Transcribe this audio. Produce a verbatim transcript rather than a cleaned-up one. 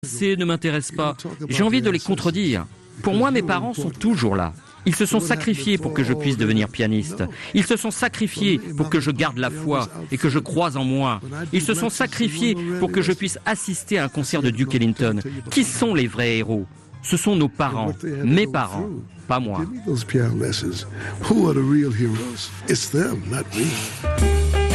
C'est ne m'intéresse pas. J'ai envie de les contredire. Pour moi, mes parents sont toujours là. Ils se sont sacrifiés pour que je puisse devenir pianiste. Ils se sont sacrifiés pour que je garde la foi et que je croise en moi. Ils se sont sacrifiés pour que je puisse assister à un concert de Duke Ellington. Qui sont les vrais héros? Ce sont nos parents, mes parents, pas moi. Who are the real heroes? It's them, not me.